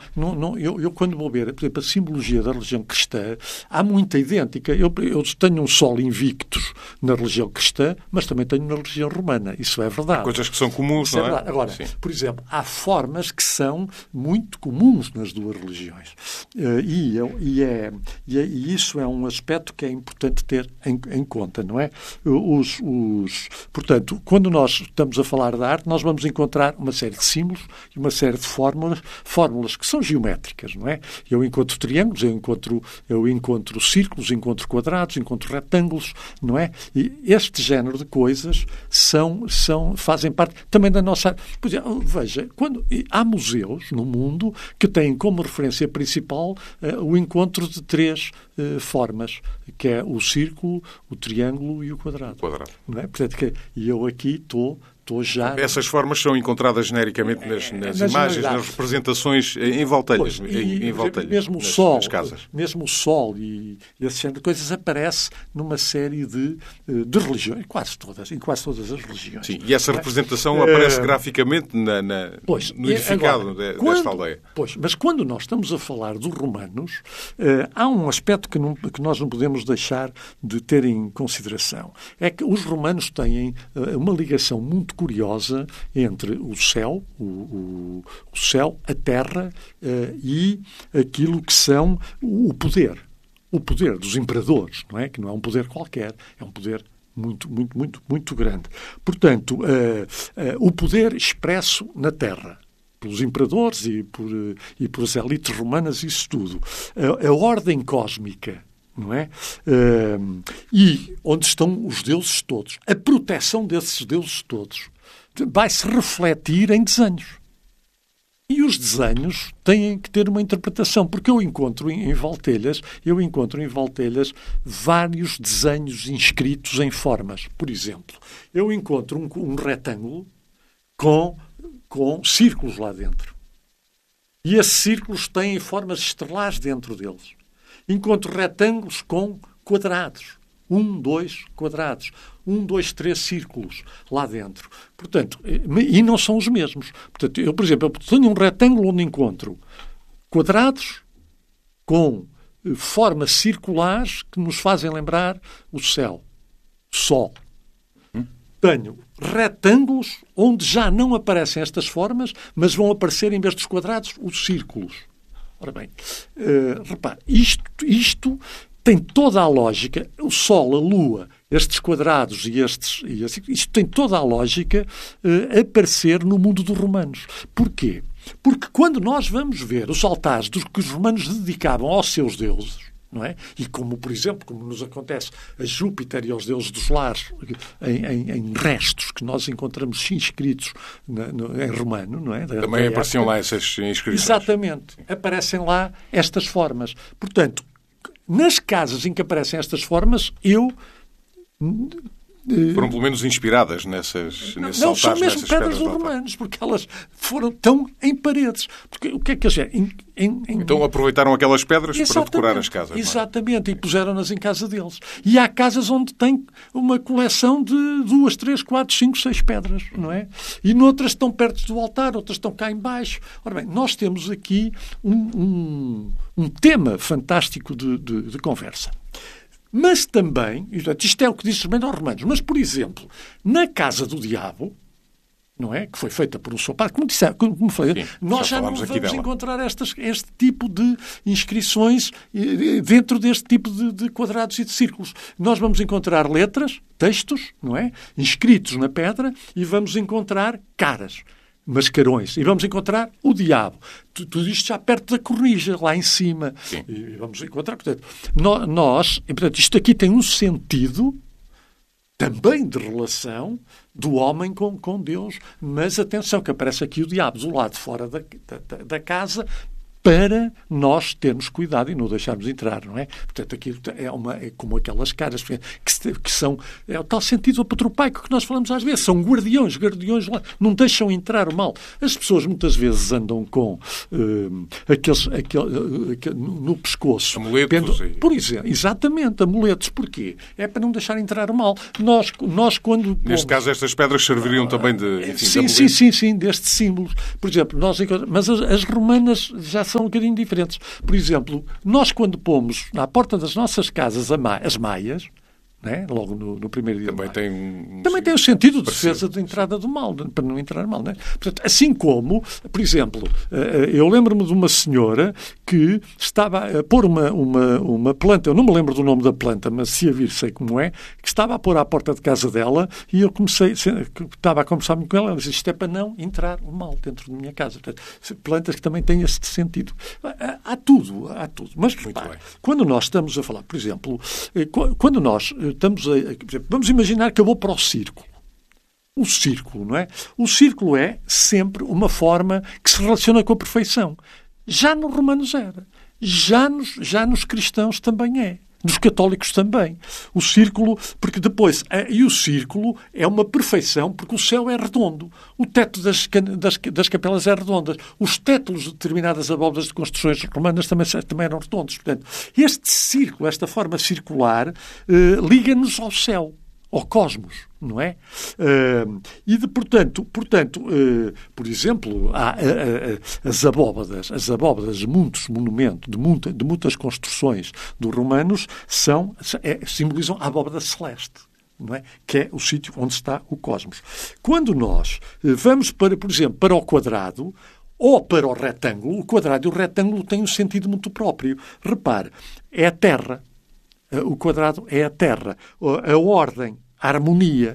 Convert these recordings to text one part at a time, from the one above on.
eu quando vou ver, por exemplo, a simbologia da religião cristã, há muita idêntica. Eu tenho um sol invictus na religião cristã, mas também tenho na religião romana. Isso é verdade. Coisas que são comuns, isso não é? Agora, sim. por exemplo, há formas que são muito comuns nas duas religiões. E isso é um aspecto que é importante ter em conta, não é? Portanto, quando nós estamos a falar da arte, nós vamos encontrar uma série de símbolos e uma série de fórmulas que são geométricas, não é? Eu encontro triângulos, eu encontro círculos, encontro quadrados, encontro retângulos, não é? E este género de coisas fazem parte também da nossa arte. Veja, há museus no mundo que têm como referência principal o encontro de três formas, que é o círculo, o triângulo e o quadrado. Não é? Portanto, e eu aqui estou já... Essas formas são encontradas genericamente nas imagens, nas representações em voltelhas, mesmo o sol, nas casas. Mesmo o sol e esse género de coisas aparece numa série de religiões, em quase todas as religiões. Sim, e essa representação aparece graficamente no edificado desta aldeia. Pois, mas quando nós estamos a falar dos romanos, há um aspecto que nós não podemos deixar de ter em consideração. É que os romanos têm uma ligação muito curiosa entre o céu, a terra e aquilo que são o poder. O poder dos imperadores, não é? Que não é um poder qualquer, é um poder muito, muito, muito, muito grande. Portanto, o poder expresso na terra, pelos imperadores e pelas elites romanas, isso tudo. A ordem cósmica, não é? E onde estão os deuses todos. A proteção desses deuses todos vai-se refletir em desenhos. E os desenhos têm que ter uma interpretação, porque eu encontro em Valtelhas vários desenhos inscritos em formas. Por exemplo, eu encontro um retângulo com círculos lá dentro. E esses círculos têm formas estelares dentro deles. Encontro retângulos com quadrados. 1, 2 quadrados. 1, 2, 3 círculos lá dentro. Portanto, e não são os mesmos. Portanto, eu, por exemplo, tenho um retângulo onde encontro quadrados com formas circulares que nos fazem lembrar o céu, o sol. Tenho retângulos onde já não aparecem estas formas, mas vão aparecer, em vez dos quadrados, os círculos. Ora bem, repare, isto tem toda a lógica. O Sol, a Lua, estes quadrados isto tem toda a lógica a aparecer no mundo dos romanos. Porquê? Porque quando nós vamos ver os altares que os romanos dedicavam aos seus deuses, não é? E como, por exemplo, como nos acontece a Júpiter e aos deuses dos lares, em restos que nós encontramos inscritos em romano, não é? Também apareciam lá essas inscrições. Exatamente. Aparecem lá estas formas. Portanto, nas casas em que aparecem estas formas, foram pelo menos inspiradas nesses altares. Não, são mesmo pedras dos romanos, porque elas tão em paredes. Porque o que é que eles fizeram? Então aproveitaram aquelas pedras para decorar as casas. Exatamente, e puseram-nas em casa deles. E há casas onde tem uma coleção de 2, 3, 4, 5, 6 pedras, não é? E noutras estão perto do altar, outras estão cá em baixo. Ora bem, nós temos aqui um tema fantástico de conversa. Mas também, isto é o que diz também aos romanos, mas, por exemplo, na Casa do Diabo, não é? Que foi feita por um soldado, como falei, sim, nós já não vamos encontrar este tipo de inscrições dentro deste tipo de quadrados e de círculos. Nós vamos encontrar letras, textos, não é? Inscritos na pedra, e vamos encontrar caras, mascarões, e vamos encontrar o diabo. Tudo isto já perto da cornija, lá em cima. Sim. E vamos encontrar, portanto, isto aqui tem um sentido também de relação do homem com Deus, mas atenção, que aparece aqui o diabo do lado de fora da casa, para nós termos cuidado e não deixarmos entrar, não é? Portanto, aquilo é como aquelas caras que são... É o tal sentido apotropaico que nós falamos às vezes. São guardiões lá, não deixam entrar o mal. As pessoas muitas vezes andam com no pescoço... Amuletos. Por exemplo, exatamente, amuletos. Porquê? É para não deixar entrar o mal. Nós quando... Neste caso, estas pedras serviriam também de... Sim, destes símbolos. Por exemplo, mas as romanas já são são um bocadinho diferentes. Por exemplo, nós quando pomos à porta das nossas casas as maias, né? Logo no primeiro dia também tem o sentido de defesa de entrada do mal, para não entrar mal. Né? Portanto, assim como, por exemplo, eu lembro-me de uma senhora que estava a pôr uma planta, eu não me lembro do nome da planta, mas se a vir sei como é, que estava a pôr à porta de casa dela e eu estava a conversar com ela, ela disse, isto é para não entrar o mal dentro da minha casa. Portanto, plantas que também têm este sentido. Há tudo. Mas, repare, quando nós estamos a falar, por exemplo, quando nós vamos imaginar que eu vou para o círculo. O círculo, não é? O círculo é sempre uma forma que se relaciona com a perfeição. Já nos romanos era. Já nos cristãos também é. Nos católicos também. O círculo, porque depois... E o círculo é uma perfeição porque o céu é redondo. O teto das capelas é redondo. Os tétulos de determinadas abóbadas de construções romanas também eram redondos. Portanto, este círculo, esta forma circular, liga-nos ao céu, ao cosmos, não é? Portanto, por exemplo, há as abóbadas de muitos monumentos, de muitas construções dos romanos, simbolizam a abóbada celeste. Não é? Que é o sítio onde está o cosmos. Quando nós vamos, por exemplo, para o quadrado ou para o retângulo, o quadrado e o retângulo têm um sentido muito próprio. Repare, é a Terra. O quadrado é a Terra. A ordem, a harmonia,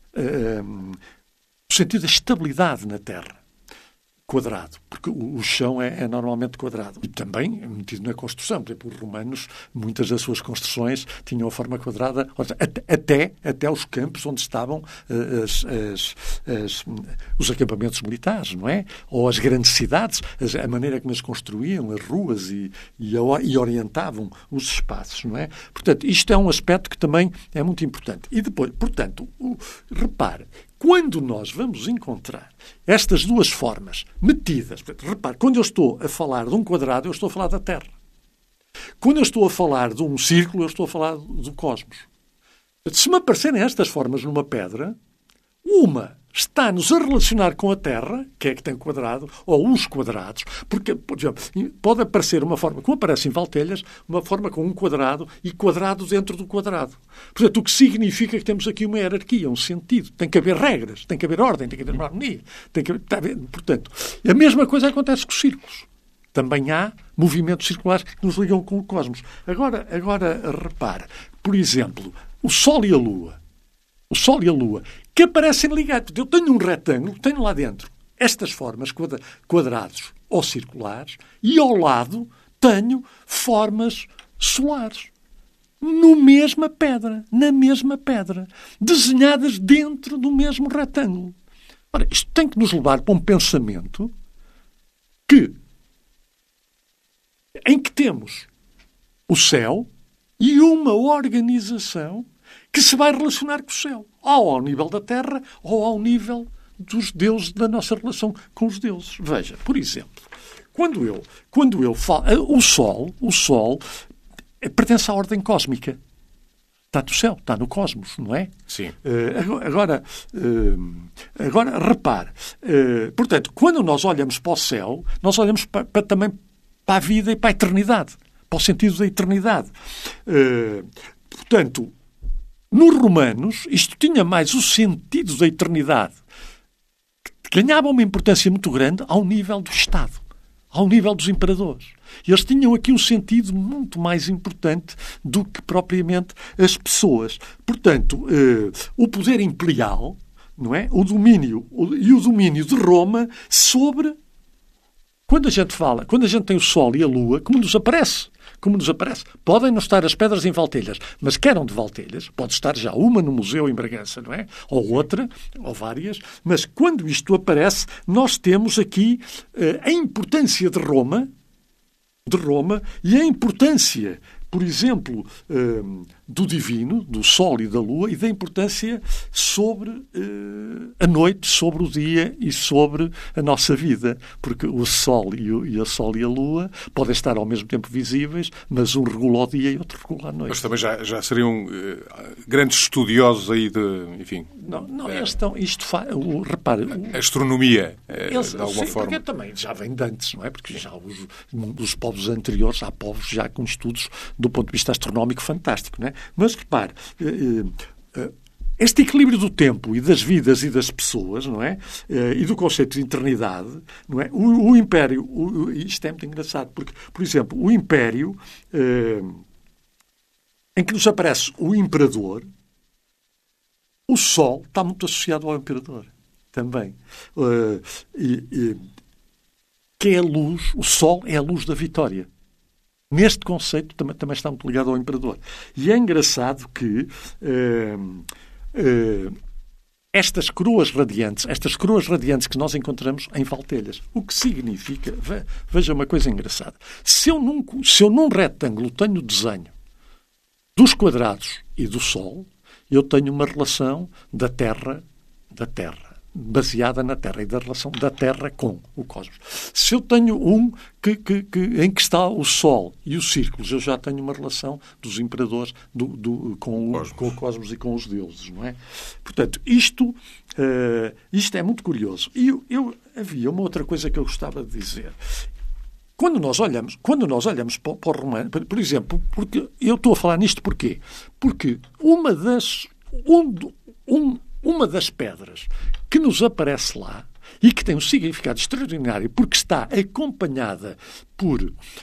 o sentido da estabilidade na Terra. Quadrado, porque o chão é normalmente quadrado. E também metido na construção. Por exemplo, os romanos, muitas das suas construções tinham a forma quadrada, até os campos onde estavam os acampamentos militares, não é? Ou as grandes cidades, a maneira como eles construíam, as ruas e orientavam os espaços, não é? Portanto, isto é um aspecto que também é muito importante. E depois, portanto, repare, quando nós vamos encontrar estas duas formas metidas... Repare, quando eu estou a falar de um quadrado, eu estou a falar da Terra. Quando eu estou a falar de um círculo, eu estou a falar do cosmos. Se me aparecerem estas formas numa pedra, uma está-nos a relacionar com a Terra, que é que tem quadrado, ou os quadrados, porque, por exemplo, pode aparecer uma forma, como aparece em Valtelhas, uma forma com um quadrado e quadrado dentro do quadrado. Portanto, o que significa que temos aqui uma hierarquia, um sentido. Tem que haver regras, tem que haver ordem, tem que haver uma harmonia. Portanto, a mesma coisa acontece com os círculos. Também há movimentos circulares que nos ligam com o cosmos. Agora repare, por exemplo, o Sol e a Lua. O Sol e a Lua, que aparecem ligados. Eu tenho um retângulo, tenho lá dentro estas formas, quadrados ou circulares, e ao lado tenho formas solares. Na mesma pedra, desenhadas dentro do mesmo retângulo. Ora, isto tem que nos levar para um pensamento em que temos o céu e uma organização que se vai relacionar com o céu, ou ao nível da Terra, ou ao nível dos deuses, da nossa relação com os deuses. Veja, por exemplo, quando eu falo... O Sol pertence à ordem cósmica. Está no céu, está no cosmos, não é? Sim. Agora repare. Portanto, quando nós olhamos para o céu, nós olhamos também para a vida e para a eternidade, para o sentido da eternidade. Portanto, nos romanos, isto tinha mais o sentido da eternidade, que ganhava uma importância muito grande ao nível do Estado, ao nível dos imperadores. Eles tinham aqui um sentido muito mais importante do que propriamente as pessoas. Portanto, o poder imperial, não é? O domínio de Roma sobre... Quando a gente tem o Sol e a Lua, como nos aparece. Podem não estar as pedras em Valtelhas, mas que eram de Valtelhas, pode estar já uma no museu em Bragança, não é? Ou outra, ou várias, mas quando isto aparece, nós temos aqui a importância de Roma e a importância, por exemplo, do divino, do Sol e da Lua, e da importância sobre a noite, sobre o dia e sobre a nossa vida. Porque o Sol e a Lua podem estar ao mesmo tempo visíveis, mas um regula o dia e outro regula a noite. Mas também já seriam grandes estudiosos aí de, enfim... Não, eles estão... repare... A astronomia, de alguma forma. Porque também já vem de antes, não é? Porque já os povos anteriores, há povos já com estudos do ponto de vista astronómico fantástico, não é? Mas, repare, este equilíbrio do tempo e das vidas e das pessoas, não é? E do conceito de eternidade, não é? O Império, isto é muito engraçado, porque, por exemplo, o Império, em que nos aparece o Imperador, o Sol está muito associado ao Imperador, também. Que é a luz, o Sol é a luz da vitória. Neste conceito também está muito ligado ao Imperador. E é engraçado que estas coroas radiantes que nós encontramos em Valtelhas, o que significa, veja uma coisa engraçada, se eu num retângulo tenho o desenho dos quadrados e do Sol, eu tenho uma relação da Terra, baseada na Terra e da relação da Terra com o cosmos. Se eu tenho em que está o Sol e os círculos, eu já tenho uma relação dos imperadores com o cosmos e com os deuses, não é? Portanto, isto é muito curioso. E havia uma outra coisa que eu gostava de dizer. Quando nós olhamos para o romano, por exemplo, porque eu estou a falar nisto porquê? Porque uma das pedras que nos aparece lá e que tem um significado extraordinário porque está acompanhada por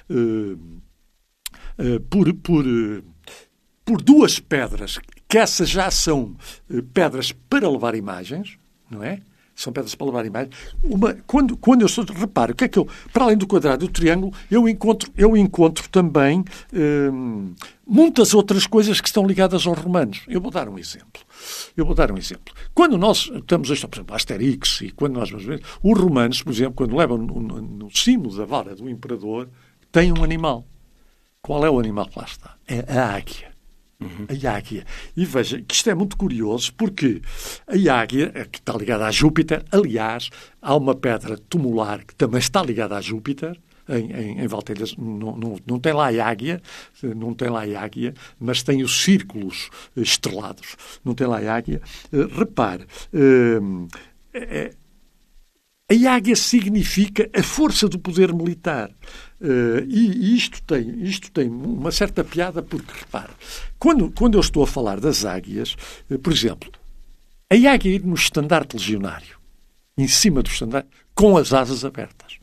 duas pedras, que essas já são pedras para levar imagens, não é? São pedras para levar imagens. Quando eu reparo, o que é que para além do quadrado e do triângulo, eu encontro também muitas outras coisas que estão ligadas aos romanos. Eu vou dar um exemplo. Quando nós estamos, por exemplo, a Asterix, e quando nós vamos ver, os romanos, por exemplo, quando levam no cimo da vara do imperador, têm um animal. Qual é o animal que lá está? É a águia. A águia. E veja que isto é muito curioso porque a águia, que está ligada a Júpiter, aliás, há uma pedra tumular que também está ligada a Júpiter, em Valtelhas, não tem lá a águia, mas tem os círculos estrelados. Não tem lá a águia. Repare, a águia significa a força do poder militar. E isto tem uma certa piada porque, repare, quando eu estou a falar das águias, por exemplo, a águia ir no estandarte legionário, em cima do estandarte, com as asas abertas.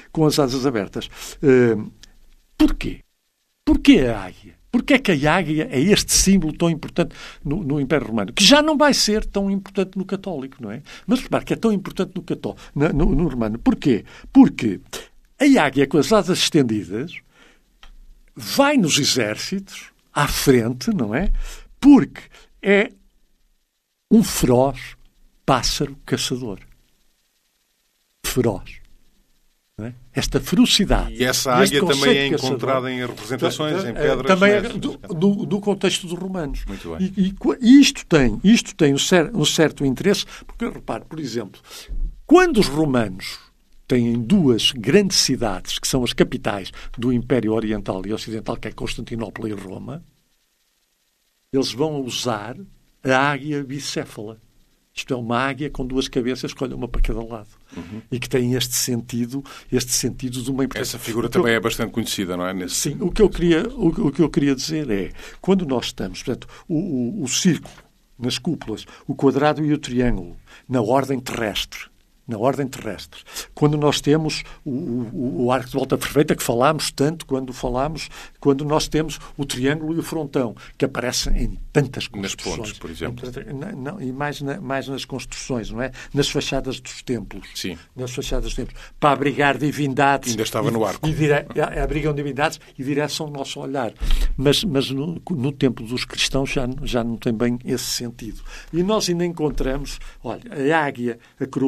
Porquê? Porquê a águia? Porquê é que a águia é este símbolo tão importante no Império Romano? Que já não vai ser tão importante no católico, não é? Mas repare que é tão importante no romano. Porquê? Porque a águia com as asas estendidas vai nos exércitos, à frente, não é? Porque é um feroz pássaro caçador. Feroz. Não é? Esta ferocidade. E essa águia também é encontrada em representações, em pedras. Também do contexto dos romanos. Muito bem. E isto tem um certo interesse, porque, repare, por exemplo, quando os romanos têm duas grandes cidades, que são as capitais do Império Oriental e Ocidental, que é Constantinopla e Roma, eles vão usar a águia bicéfala. Isto é uma águia com duas cabeças, que olha uma para cada lado. E que tem este sentido de uma importância. Essa figura também é bastante conhecida, não é? Sim. O que eu queria dizer é, quando nós estamos, portanto, o círculo nas cúpulas, o quadrado e o triângulo, na ordem terrestre. Quando nós temos o arco de volta perfeita, que falámos tanto quando nós temos o triângulo e o frontão, que aparecem em tantas construções. Nas pontes, por exemplo. E mais nas construções, não é? Nas fachadas dos templos. Sim. Nas fachadas dos templos. Para abrigar divindades. Ainda estava no arco. Abrigam divindades e direção o nosso olhar. Mas no tempo dos cristãos já não tem bem esse sentido. E nós ainda encontramos, olha, a águia, a coroa de louro,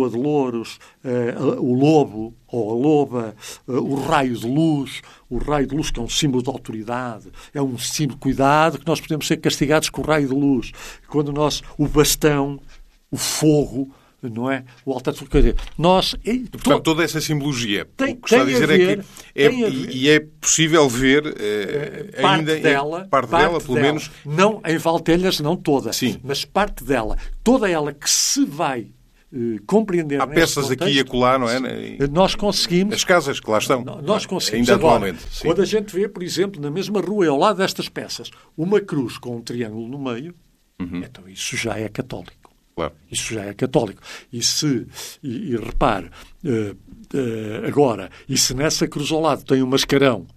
tesouros, o lobo ou a loba, o raio de luz, que é um símbolo de autoridade, é um símbolo de cuidado, que nós podemos ser castigados com o raio de luz. Quando o bastão, o fogo, não é? O altar de fogo. Portanto, toda essa simbologia, o que está a dizer é possível ver parte dela, pelo menos. Não em Valtelhas, não toda, sim, mas parte dela. Toda ela que se vai compreender. Há peças contexto, aqui e acolá, não é? Nós conseguimos... As casas que lá estão. Nós conseguimos. Ainda atualmente. Agora, quando a gente vê, por exemplo, na mesma rua, ao lado destas peças, uma cruz com um triângulo no meio, então isso já é católico. Claro. Isso já é católico. E repare, agora, e se nessa cruz ao lado tem um mascarão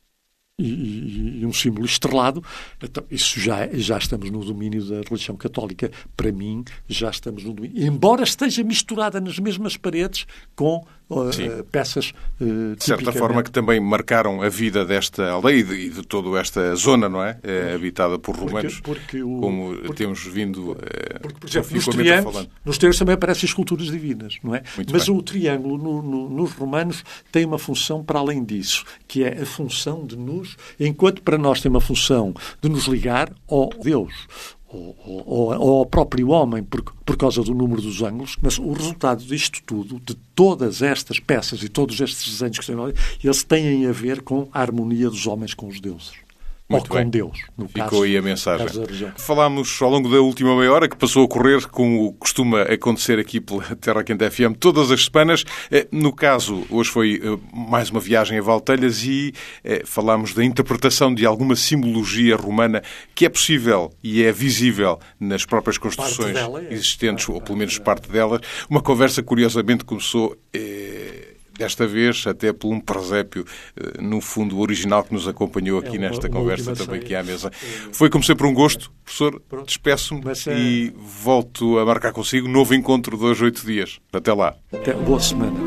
e um símbolo estrelado, então isso já estamos no domínio da religião católica. Para mim, já estamos no domínio. Embora esteja misturada nas mesmas paredes com peças de certa forma que também marcaram a vida desta aldeia e de toda esta zona, não é? Habitada por romanos, como temos vindo porque, por exemplo, nos triângulos também aparecem esculturas divinas, não é? Mas o triângulo nos romanos tem uma função para além disso, que é a função de enquanto para nós tem uma função de nos ligar ao Deus, ou ao próprio homem, por causa do número dos ângulos, mas o resultado disto tudo, de todas estas peças e todos estes desenhos que têm, eles têm a ver com a harmonia dos homens com os deuses. Muito ou bem. Com Deus, no Ficou caso, aí a mensagem. Falámos ao longo da última meia hora, que passou a correr, como costuma acontecer aqui pela Terra Quente FM, todas as semanas. No caso, hoje foi mais uma viagem a Valtelhas e falámos da interpretação de alguma simbologia romana que é possível e é visível nas próprias construções existentes, ou pelo menos parte delas. Uma conversa, curiosamente, começou... desta vez até por um presépio, no fundo original, que nos acompanhou aqui nesta conversa também aqui à mesa. Foi, como sempre, um gosto. Professor, despeço-me e volto a marcar consigo novo encontro de 2 a 8 dias. Até lá. Até boa semana.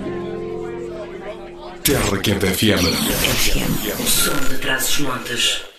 Terra Quente FM. Som de Trás-os-Montes.